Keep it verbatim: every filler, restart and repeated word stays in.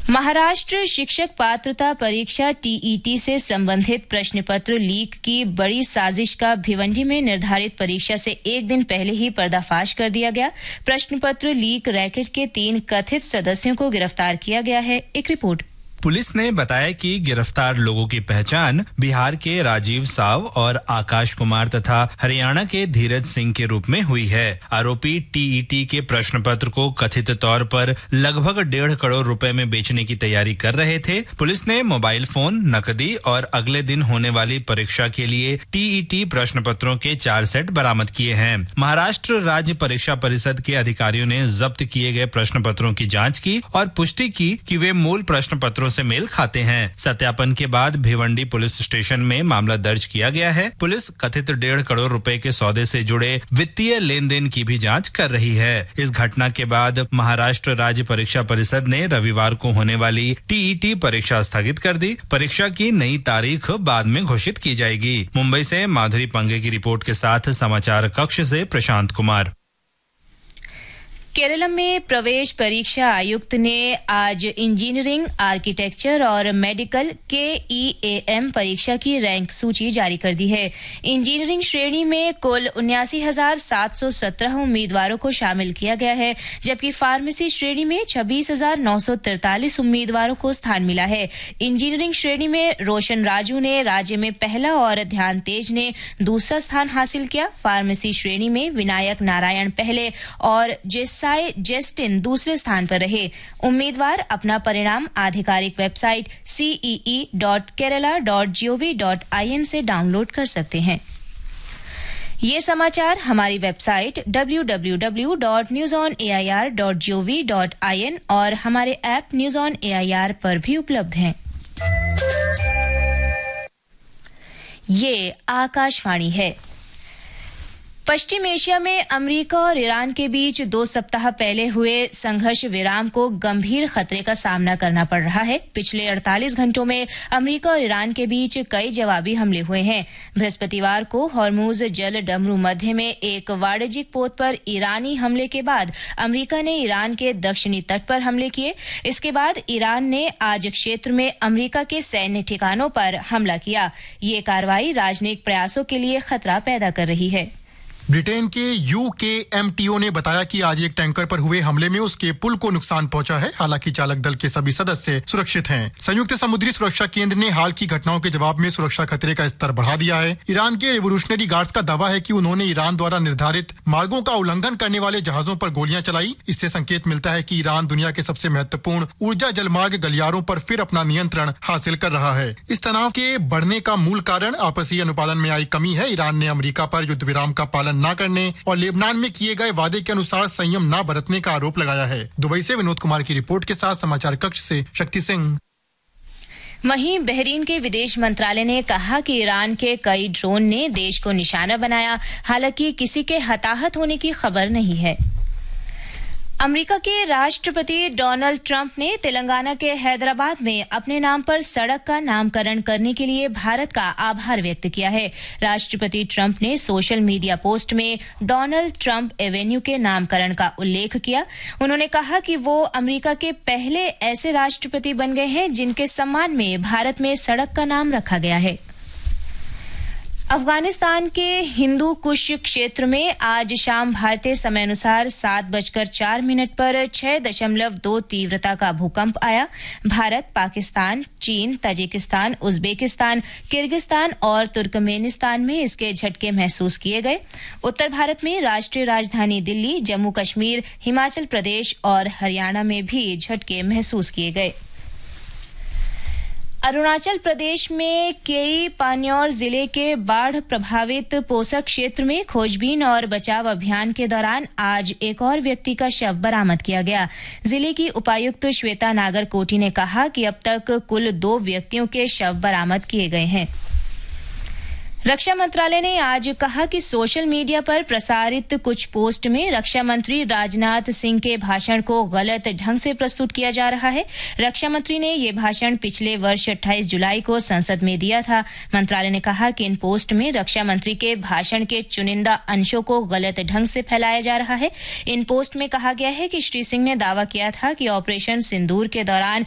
महाराष्ट्र शिक्षक पात्रता परीक्षा टीईटी से संबंधित प्रश्न पत्र लीक की बड़ी साजिश का भिवंडी में निर्धारित परीक्षा से एक दिन पहले ही पर्दाफाश कर दिया गया। प्रश्न पत्र लीक रैकेट के तीन कथित सदस्यों को गिरफ्तार किया गया है। एक रिपोर्ट। पुलिस ने बताया कि गिरफ्तार लोगों की पहचान बिहार के राजीव साव और आकाश कुमार तथा हरियाणा के धीरज सिंह के रूप में हुई है। आरोपी टीईटी के प्रश्न पत्र को कथित तौर पर लगभग डेढ़ करोड़ रुपए में बेचने की तैयारी कर रहे थे। पुलिस ने मोबाइल फोन, नकदी और अगले दिन होने वाली परीक्षा के लिए टीईटी प्रश्न पत्रों के चार सेट बरामद किए हैं। महाराष्ट्र राज्य परीक्षा परिषद के अधिकारियों ने जब्त किए गए प्रश्न पत्रों की जाँच की और पुष्टि की कि वे मूल प्रश्न पत्रों से मेल खाते हैं। सत्यापन के बाद भिवंडी पुलिस स्टेशन में मामला दर्ज किया गया है। पुलिस कथित डेढ़ करोड़ रुपए के सौदे से जुड़े वित्तीय लेन देन की भी जांच कर रही है। इस घटना के बाद महाराष्ट्र राज्य परीक्षा परिषद ने रविवार को होने वाली टीईटी परीक्षा स्थगित कर दी। परीक्षा की नई तारीख बाद में घोषित की जाएगी। मुंबई से माधुरी पंगे की रिपोर्ट के साथ समाचार कक्ष से प्रशांत कुमार। केरल में प्रवेश परीक्षा आयुक्त ने आज इंजीनियरिंग, आर्किटेक्चर और मेडिकल के ईएएम परीक्षा की रैंक सूची जारी कर दी है। इंजीनियरिंग श्रेणी में कुल उन्यासी हजार सात सौ सत्रह उम्मीदवारों को शामिल किया गया है, जबकि फार्मेसी श्रेणी में छब्बीस हजार नौ सौ तैंतालीस उम्मीदवारों को स्थान मिला है। इंजीनियरिंग श्रेणी में रोशन राजू ने राज्य में पहला और ध्यान तेज ने दूसरा स्थान हासिल किया। फार्मेसी श्रेणी में विनायक नारायण पहले और जेस जेस्टिन दूसरे स्थान पर रहे। उम्मीदवार अपना परिणाम आधिकारिक website CEE dot Kerala dot gov dot IN से डाउनलोड कर सकते हैं। ये समाचार हमारी website W W W dot news on A I R dot gov dot IN और हमारे app news on A I R पर भी उपलब्ध हैं। ये आकाशवाणी है। पश्चिम एशिया में अमेरिका और ईरान के बीच दो सप्ताह पहले हुए संघर्ष विराम को गंभीर खतरे का सामना करना पड़ रहा है। पिछले अड़तालीस घंटों में अमेरिका और ईरान के बीच कई जवाबी हमले हुए हैं। बृहस्पतिवार को हॉर्मुज जल डमरू मध्य में एक वाणिज्यिक पोत पर ईरानी हमले के बाद अमेरिका ने ईरान के दक्षिणी तट पर हमले किए। इसके बाद ईरान ने आज क्षेत्र में अमेरिका के सैन्य ठिकानों पर हमला किया। ये कार्रवाई राजनयिक प्रयासों के लिए खतरा पैदा कर रही है। ब्रिटेन के यूकेएमटीओ ने बताया कि आज एक टैंकर पर हुए हमले में उसके पुल को नुकसान पहुंचा है। हालांकि चालक दल के सभी सदस्य सुरक्षित हैं। संयुक्त समुद्री सुरक्षा केंद्र ने हाल की घटनाओं के जवाब में सुरक्षा खतरे का स्तर बढ़ा दिया है। ईरान के रिवोल्यूशनरी गार्ड्स का दावा है कि उन्होंने ईरान द्वारा निर्धारित मार्गों का उल्लंघन करने वाले जहाजों पर गोलियां चलाई। इससे संकेत मिलता है कि ईरान दुनिया के सबसे महत्वपूर्ण ऊर्जा जलमार्ग गलियारों पर फिर अपना नियंत्रण हासिल कर रहा है। इस तनाव के बढ़ने का मूल कारण आपसी अनुपालन में आई कमी है। ईरान ने अमेरिका पर युद्ध विराम का पालन न करने और लेबनान में किए गए वादे के अनुसार संयम न बरतने का आरोप लगाया है। दुबई से विनोद कुमार की रिपोर्ट के साथ समाचार कक्ष से शक्ति सिंह। वहीं बहरीन के विदेश मंत्रालय ने कहा कि ईरान के कई ड्रोन ने देश को निशाना बनाया। हालांकि किसी के हताहत होने की खबर नहीं है। अमेरिका के राष्ट्रपति डोनाल्ड ट्रंप ने तेलंगाना के हैदराबाद में अपने नाम पर सड़क का नामकरण करने के लिए भारत का आभार व्यक्त किया है। राष्ट्रपति ट्रंप ने सोशल मीडिया पोस्ट में डोनाल्ड ट्रंप एवेन्यू के नामकरण का उल्लेख किया। उन्होंने कहा कि वो अमेरिका के पहले ऐसे राष्ट्रपति बन गए हैं जिनके सम्मान में भारत में सड़क का नाम रखा गया है। अफगानिस्तान के हिंदू कुश क्षेत्र में आज शाम भारतीय समय अनुसार सात बजकर चार मिनट पर छह दशमलव दो तीव्रता का भूकंप आया। भारत, पाकिस्तान, चीन, ताजिकिस्तान, उज्बेकिस्तान, किर्गिस्तान और तुर्कमेनिस्तान में इसके झटके महसूस किए गए। उत्तर भारत में राष्ट्रीय राजधानी दिल्ली, जम्मू कश्मीर, हिमाचल प्रदेश और हरियाणा में भी झटके महसूस किए गए। अरुणाचल प्रदेश में केई पान्योर जिले के बाढ़ प्रभावित पोसक क्षेत्र में खोजबीन और बचाव अभियान के दौरान आज एक और व्यक्ति का शव बरामद किया गया। जिले की उपायुक्त श्वेता नागरकोटी ने कहा कि अब तक कुल दो व्यक्तियों के शव बरामद किए गए हैं। रक्षा मंत्रालय ने आज कहा कि सोशल मीडिया पर प्रसारित कुछ पोस्ट में रक्षा मंत्री राजनाथ सिंह के भाषण को गलत ढंग से प्रस्तुत किया जा रहा है। रक्षा मंत्री ने ये भाषण पिछले वर्ष अट्ठाईस जुलाई को संसद में दिया था। मंत्रालय ने कहा कि इन पोस्ट में रक्षा मंत्री के भाषण के चुनिंदा अंशों को गलत ढंग से फैलाया जा रहा है। इन पोस्ट में कहा गया है कि श्री सिंह ने दावा किया था कि ऑपरेशन सिंदूर के दौरान